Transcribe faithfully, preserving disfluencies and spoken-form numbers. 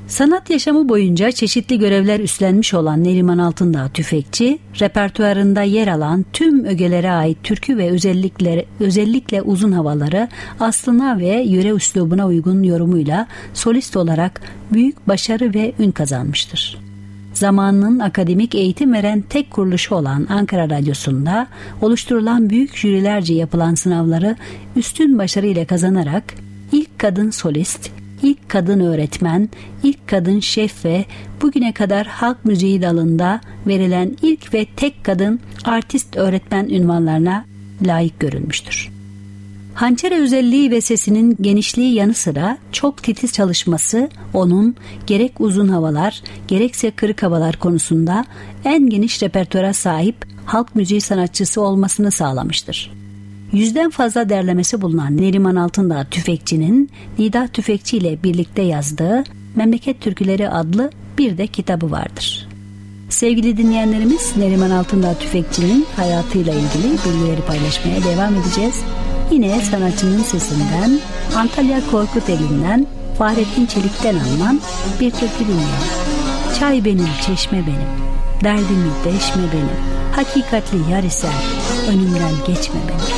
Sanat yaşamı boyunca çeşitli görevler üstlenmiş olan Neriman Altındağ Tüfekçi, repertuarında yer alan tüm ögelere ait türkü ve özellikle, özellikle uzun havaları aslına ve yöre üslubuna uygun yorumuyla solist olarak büyük başarı ve ün kazanmıştır. Zamanının akademik eğitim veren tek kuruluşu olan Ankara Radyosu'nda oluşturulan büyük jürilerce yapılan sınavları üstün başarıyla kazanarak ilk kadın solist, İlk kadın öğretmen, ilk kadın şef ve bugüne kadar halk müziği dalında verilen ilk ve tek kadın artist öğretmen unvanlarına layık görülmüştür. Hançere özelliği ve sesinin genişliği yanı sıra çok titiz çalışması onun gerek uzun havalar gerekse kırık havalar konusunda en geniş repertuara sahip halk müziği sanatçısı olmasını sağlamıştır. Yüzden fazla derlemesi bulunan Neriman Altındağ Tüfekçi'nin Nida Tüfekçi ile birlikte yazdığı Memleket Türküleri adlı bir de kitabı vardır. Sevgili dinleyenlerimiz, Neriman Altındağ Tüfekçi'nin hayatıyla ilgili bilgileri paylaşmaya devam edeceğiz. Yine sanatçının sesinden, Antalya Korkuteli'nden, Fahrettin Çelik'ten alınan bir türkü dinleyelim. Çay benim, çeşme benim, derdimi deşme benim, hakikatli yar isen önümden geçme benim.